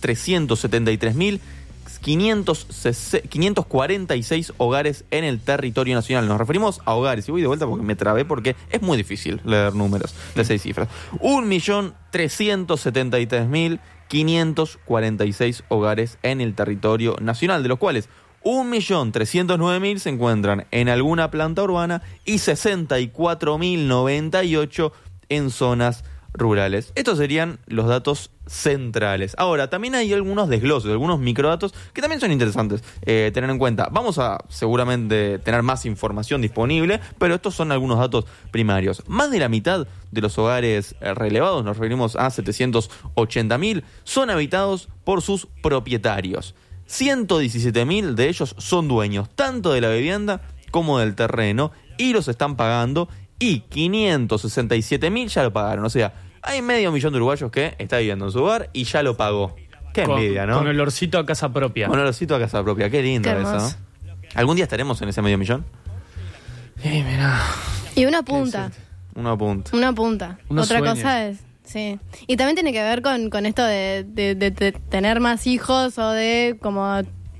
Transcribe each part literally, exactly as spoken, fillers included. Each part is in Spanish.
trescientos setenta y tres mil quinientos cuarenta y seis hogares en el territorio nacional. Nos referimos a hogares. Y voy de vuelta porque me trabé porque es muy difícil leer números de seis cifras. un millón trescientos setenta y tres mil quinientos cuarenta y seis hogares en el territorio nacional, de los cuales un millón trescientos nueve mil se encuentran en alguna planta urbana y sesenta y cuatro mil noventa y ocho en zonas rurales. Estos serían los datos centrales. Ahora, también hay algunos desgloses, algunos microdatos que también son interesantes eh, tener en cuenta. Vamos a seguramente tener más información disponible, pero estos son algunos datos primarios. Más de la mitad de los hogares eh, relevados, nos referimos a setecientos ochenta mil, son habitados por sus propietarios. ciento diecisiete mil de ellos son dueños tanto de la vivienda como del terreno y los están pagando, y quinientos sesenta y siete mil ya lo pagaron. O sea, hay medio millón de uruguayos que está viviendo en su hogar y ya lo pagó. Qué con, envidia, ¿no? Con el olorcito a casa propia. Con el olorcito a casa propia. Qué lindo Qué eso, ¿no? ¿Algún día estaremos en ese medio millón? Eh, mirá. Y una punta. Una punta. Una punta. Uno Otra sueña. cosa es... Sí. Y también tiene que ver con, con esto de, de, de, de tener más hijos o de como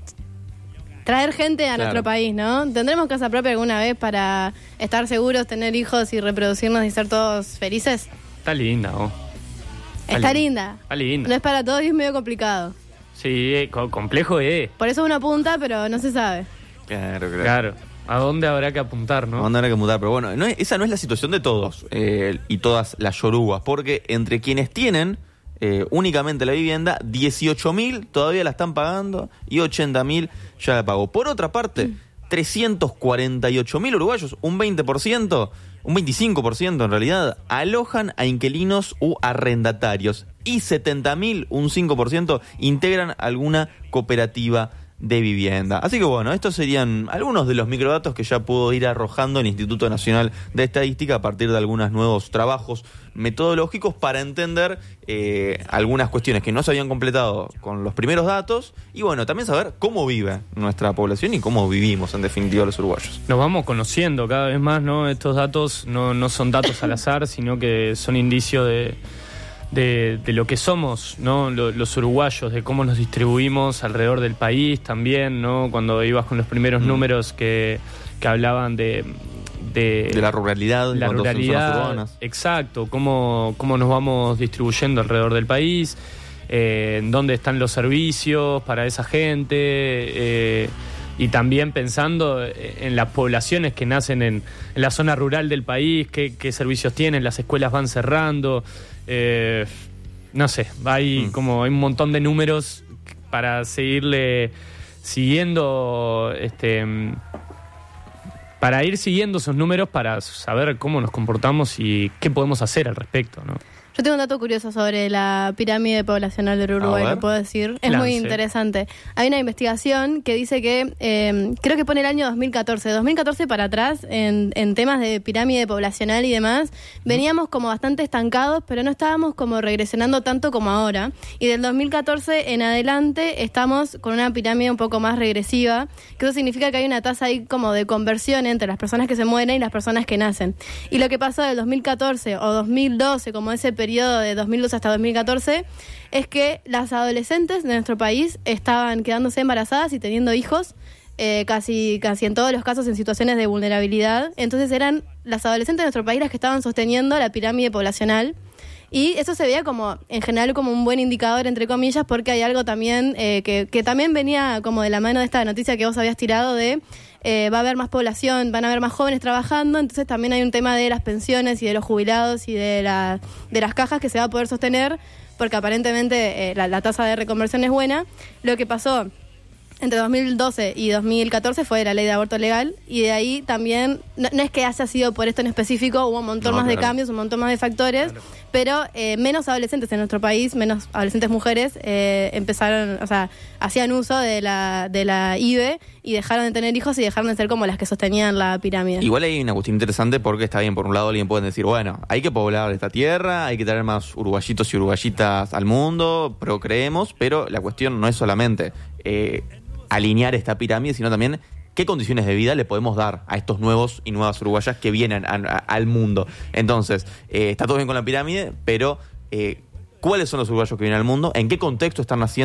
traer gente a Claro. nuestro país, ¿no? ¿Tendremos casa propia alguna vez para estar seguros, tener hijos y reproducirnos y ser todos felices? Está linda, vos. Está linda. linda. Está linda. No es para todos y es medio complicado. Sí, eh, co- complejo es. Por eso una punta, pero no se sabe. Claro, claro. Claro. ¿A dónde habrá que apuntar, no? No, no habrá que mudar, pero bueno, no es- esa no es la situación de todos eh, y todas las yorugas, porque entre quienes tienen eh, únicamente la vivienda, dieciocho mil todavía la están pagando y ochenta mil ya la pagó. Por otra parte, trescientos cuarenta y ocho mil uruguayos, un veinte por ciento, un veinticinco por ciento en realidad, alojan a inquilinos u arrendatarios y setenta mil, un cinco por ciento, integran alguna cooperativa de vivienda. Así que bueno, estos serían algunos de los microdatos que ya pudo ir arrojando el Instituto Nacional de Estadística a partir de algunos nuevos trabajos metodológicos para entender eh, algunas cuestiones que no se habían completado con los primeros datos y bueno, también saber cómo vive nuestra población y cómo vivimos en definitiva los uruguayos. Nos vamos conociendo cada vez más, ¿no? Estos datos no, no son datos al azar, sino que son indicios de, de, de lo que somos, ¿no? Lo- los uruguayos, de cómo nos distribuimos alrededor del país también, ¿no? Cuando ibas con los primeros Mm. números que, que hablaban de, de, De la ruralidad, la cuando son zonas ruralidad, urbanas. exacto, cómo, cómo nos vamos distribuyendo alrededor del país, eh, dónde están los servicios para esa gente, eh, y también pensando en las poblaciones que nacen en, en la zona rural del país, qué, qué servicios tienen, las escuelas van cerrando, eh, no sé, hay Mm. como hay un montón de números para seguirle siguiendo, este, para ir siguiendo esos números para saber cómo nos comportamos y qué podemos hacer al respecto, ¿no? Yo tengo un dato curioso sobre la pirámide poblacional del Uruguay, A ver. ¿lo puedo decir? Es Lance. muy interesante. Hay una investigación que dice que, eh, creo que pone el año dos mil catorce. dos mil catorce para atrás, en, en temas de pirámide poblacional y demás, veníamos como bastante estancados, pero no estábamos como regresionando tanto como ahora. Y del dos mil catorce en adelante estamos con una pirámide un poco más regresiva, que eso significa que hay una tasa ahí como de conversión entre las personas que se mueren y las personas que nacen. Y lo que pasó del dos mil catorce o dos mil doce, como ese periodo de dos mil doce hasta dos mil catorce, es que las adolescentes de nuestro país estaban quedándose embarazadas y teniendo hijos, eh, casi, casi en todos los casos en situaciones de vulnerabilidad. Entonces eran las adolescentes de nuestro país las que estaban sosteniendo la pirámide poblacional. Y eso se veía como, en general, como un buen indicador, entre comillas, porque hay algo también eh, que, que también venía como de la mano de esta noticia que vos habías tirado de eh, va a haber más población, van a haber más jóvenes trabajando, entonces también hay un tema de las pensiones y de los jubilados y de, la, de las cajas que se va a poder sostener, porque aparentemente eh, la, la tasa de reconversión es buena. Lo que pasó entre dos mil doce y dos mil catorce fue la ley de aborto legal, y de ahí también, no, no es que haya sido por esto en específico, hubo un montón No, más de claro. cambios, un montón más de factores, Claro. pero eh, menos adolescentes en nuestro país, menos adolescentes mujeres, eh, empezaron, o sea, hacían uso de la, de la I V E y dejaron de tener hijos y dejaron de ser como las que sostenían la pirámide. Igual hay una cuestión interesante porque está bien, por un lado alguien puede decir, bueno, hay que poblar esta tierra, hay que traer más uruguayitos y uruguayitas al mundo, procreemos, pero la cuestión no es solamente eh, alinear esta pirámide, sino también qué condiciones de vida le podemos dar a estos nuevos y nuevas uruguayas que vienen a, a, al mundo. Entonces, eh, está todo bien con la pirámide, pero eh, ¿cuáles son los uruguayos que vienen al mundo? ¿En qué contexto están naciendo?